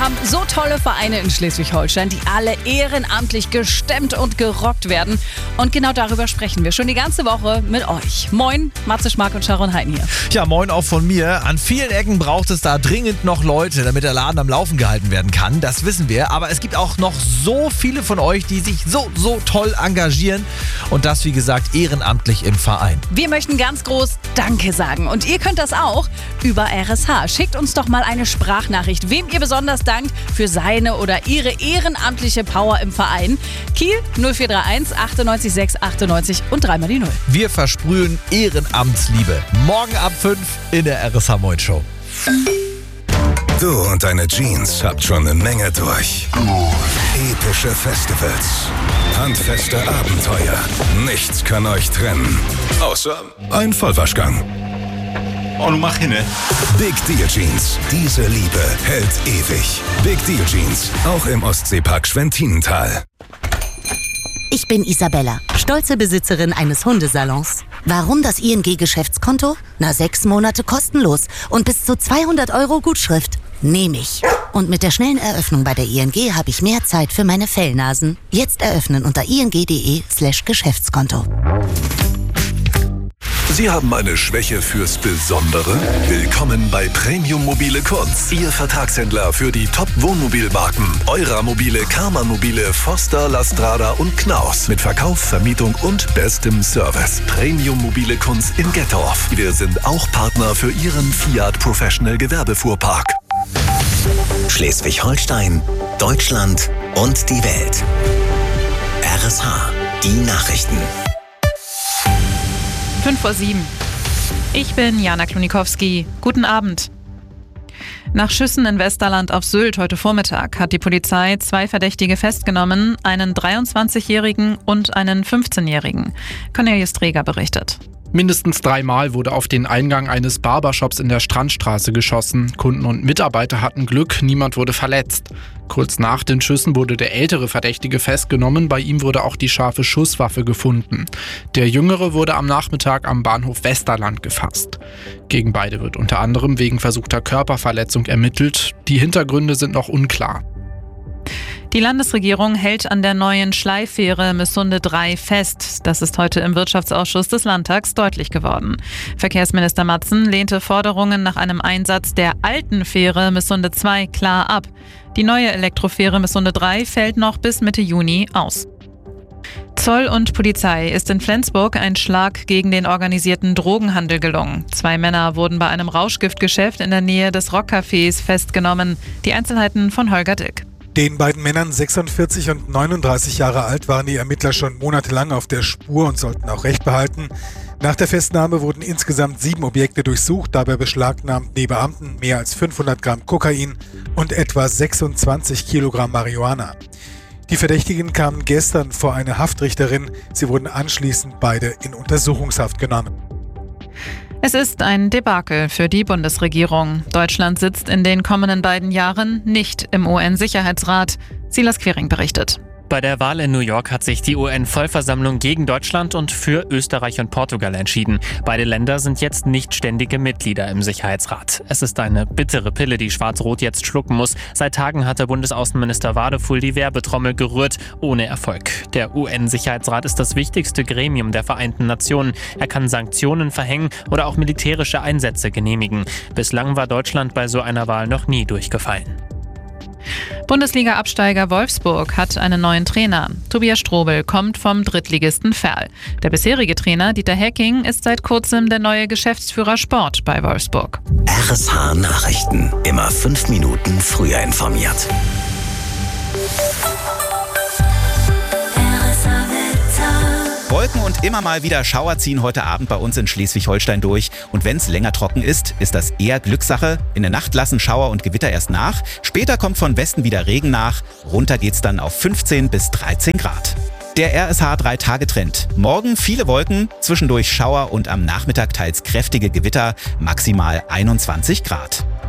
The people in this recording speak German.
haben so tolle Vereine in Schleswig-Holstein, die alle ehrenamtlich gestemmt und gerockt werden. Und genau darüber sprechen wir schon die ganze Woche mit euch. Moin, Matze Schmark und Sharon Hein hier. Ja, moin auch von mir. An vielen Ecken braucht es da dringend noch Leute, damit der Laden am Laufen gehalten werden kann. Das wissen wir. Aber es gibt auch noch so viele von euch, die sich so toll engagieren. Und das, wie gesagt, ehrenamtlich im Verein. Wir möchten ganz groß Danke sagen. Und ihr könnt das auch über RSH. Schickt uns doch mal eine Sprachnachricht, wem ihr besonders dankt für seine oder ihre ehrenamtliche Power im Verein. Kiel 0431 98 6 98 und 3 mal die 0. Wir versprühen Ehrenamtsliebe. Morgen ab 5 in der RSH Moin Show. Du und deine Jeans habt schon eine Menge durch. Epische Festivals, handfeste Abenteuer. Nichts kann euch trennen. Außer ein Vollwaschgang. Oh, du mach hin, ne? Big Deal Jeans. Diese Liebe hält ewig. Big Deal Jeans. Auch im Ostseepark Schwentinental. Ich bin Isabella, stolze Besitzerin eines Hundesalons. Warum das ING-Geschäftskonto? 6 Monate kostenlos und bis zu 200 € Gutschrift. Nehme ich. Und mit der schnellen Eröffnung bei der ING habe ich mehr Zeit für meine Fellnasen. Jetzt eröffnen unter ing.de/Geschäftskonto. Sie haben eine Schwäche fürs Besondere? Willkommen bei Premium Mobile Kunz, Ihr Vertragshändler für die Top-Wohnmobilmarken. Eura-Mobile, Karmann-Mobile, Foster, Lastrada und Knaus. Mit Verkauf, Vermietung und bestem Service. Premium Mobile Kunz in Gettorf. Wir sind auch Partner für Ihren Fiat Professional Gewerbefuhrpark. Schleswig-Holstein, Deutschland und die Welt. RSH, die Nachrichten. 5:07. Ich bin Jana Klonikowski. Guten Abend. Nach Schüssen in Westerland auf Sylt heute Vormittag hat die Polizei 2 Verdächtige festgenommen, einen 23-Jährigen und einen 15-Jährigen. Cornelius Träger berichtet. Mindestens 3-mal wurde auf den Eingang eines Barbershops in der Strandstraße geschossen. Kunden und Mitarbeiter hatten Glück, niemand wurde verletzt. Kurz nach den Schüssen wurde der ältere Verdächtige festgenommen, bei ihm wurde auch die scharfe Schusswaffe gefunden. Der Jüngere wurde am Nachmittag am Bahnhof Westerland gefasst. Gegen beide wird unter anderem wegen versuchter Körperverletzung ermittelt. Die Hintergründe sind noch unklar. Die Landesregierung hält an der neuen Schleifähre Missunde 3 fest. Das ist heute im Wirtschaftsausschuss des Landtags deutlich geworden. Verkehrsminister Matzen lehnte Forderungen nach einem Einsatz der alten Fähre Missunde 2 klar ab. Die neue Elektrofähre Missunde 3 fällt noch bis Mitte Juni aus. Zoll und Polizei ist in Flensburg ein Schlag gegen den organisierten Drogenhandel gelungen. 2 Männer wurden bei einem Rauschgiftgeschäft in der Nähe des Rockcafés festgenommen. Die Einzelheiten von Holger Dick. Den beiden Männern, 46 und 39 Jahre alt, waren die Ermittler schon monatelang auf der Spur und sollten auch Recht behalten. Nach der Festnahme wurden insgesamt 7 Objekte durchsucht. Dabei beschlagnahmten die Beamten mehr als 500 Gramm Kokain und etwa 26 Kilogramm Marihuana. Die Verdächtigen kamen gestern vor eine Haftrichterin. Sie wurden anschließend beide in Untersuchungshaft genommen. Es ist ein Debakel für die Bundesregierung. Deutschland sitzt in den kommenden beiden Jahren nicht im UN-Sicherheitsrat. Silas Quering berichtet. Bei der Wahl in New York hat sich die UN-Vollversammlung gegen Deutschland und für Österreich und Portugal entschieden. Beide Länder sind jetzt nicht ständige Mitglieder im Sicherheitsrat. Es ist eine bittere Pille, die Schwarz-Rot jetzt schlucken muss. Seit Tagen hat der Bundesaußenminister Wadefuhl die Werbetrommel gerührt, ohne Erfolg. Der UN-Sicherheitsrat ist das wichtigste Gremium der Vereinten Nationen. Er kann Sanktionen verhängen oder auch militärische Einsätze genehmigen. Bislang war Deutschland bei so einer Wahl noch nie durchgefallen. Bundesliga-Absteiger Wolfsburg hat einen neuen Trainer. Tobias Strobel kommt vom Drittligisten Verl. Der bisherige Trainer Dieter Hecking ist seit kurzem der neue Geschäftsführer Sport bei Wolfsburg. RSH Nachrichten. Immer 5 Minuten früher informiert. Wolken und immer mal wieder Schauer ziehen heute Abend bei uns in Schleswig-Holstein durch. Und wenn es länger trocken ist, ist das eher Glückssache. In der Nacht lassen Schauer und Gewitter erst nach. Später kommt von Westen wieder Regen nach. Runter geht's dann auf 15 bis 13 Grad. Der RSH 3-Tage-Trend. Morgen viele Wolken, zwischendurch Schauer und am Nachmittag teils kräftige Gewitter, maximal 21 Grad.